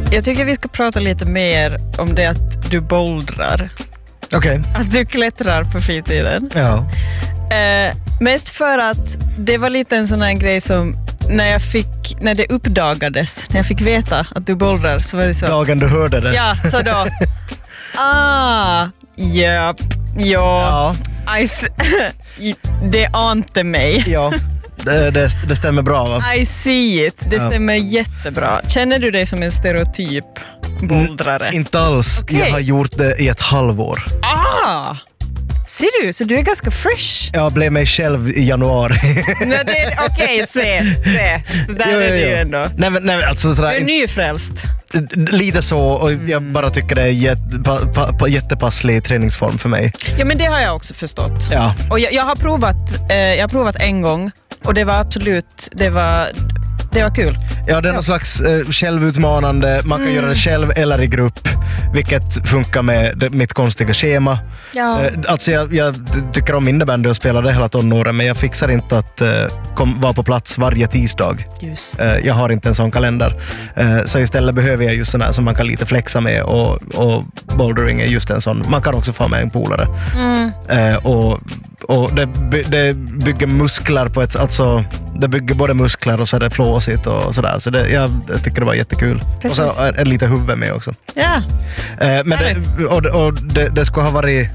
Jag tycker vi ska prata lite mer om det att du bouldrar. Okej. Att du klättrar på fritiden. Ja. Mest för att det var lite en sån här grej som när det uppdagades, när jag fick veta att du bouldrar, så var det så. Dagen du hörde det. Ja, så då. Ja. Det ante mig. Ja. Det stämmer bra, va? I see it. Det stämmer jättebra. Känner du dig som en stereotyp bouldrare? Inte alls. Okay. Jag har gjort det i ett halvår. Ser du? Så du är ganska fresh. Jag blev mig själv i januari. Okej, se. Där är du ändå. Nej, alltså sådär, du är nyfrälst. Lite så, och jag bara tycker det är jättepasslig träningsform för mig. Ja, men det har jag också förstått. Ja. Och jag har provat en gång, och det var absolut, det var kul. Ja, det är någon slags självutmanande. Man kan göra det själv eller i grupp, vilket funkar med mitt konstiga schema. Ja. Alltså jag tycker om innebandy och spelar det hela tonåren, men jag fixar inte att vara på plats varje tisdag. Just. Jag har inte en sån kalender. Så istället behöver jag just sån här som man kan lite flexa med, och bouldering är just en sån. Man kan också få med en polare. Och det bygger muskler på alltså det bygger både muskler och så är det flåsigt och sådär. Så jag tycker det var jättekul. Precis. Och så är lite huvud med också. Ja. Men det ska ha varit...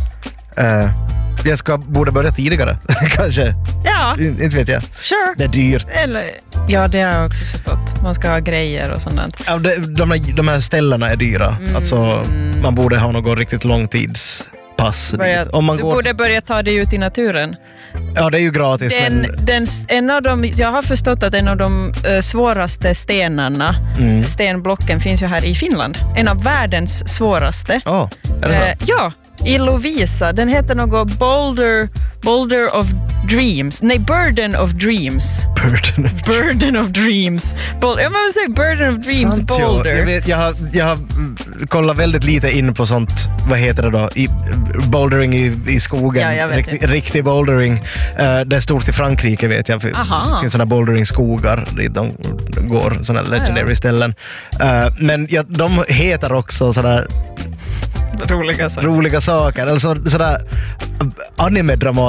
jag borde börja tidigare, kanske. Ja. Inte vet jag. Sure. Det är dyrt. Ja, det har jag också förstått. Man ska ha grejer och sånt. Ja, de här ställena är dyra. Alltså, man borde ha något riktigt långtidspass. Du borde börja ta dig ut i naturen. Ja, det är ju gratis. Jag har förstått att en av de svåraste stenarna, stenblocken, finns ju här i Finland. En av världens svåraste. Är det så? Ja, i Lovisa. Den heter något Boulder of Dreams. Nej, Burden of Dreams. Burden of Dreams. Jag måste säga Burden of Dreams. Sant, Boulder. Jag har kollat väldigt lite in på sånt, vad heter det då? Bouldering i skogen. Ja, jag vet riktig bouldering. Det är stort i Frankrike, vet jag. Det finns sådana bouldering-skogar. De går sådana legendary ställen. Men de heter också sådär roliga saker. Eller sådär anime-dramat.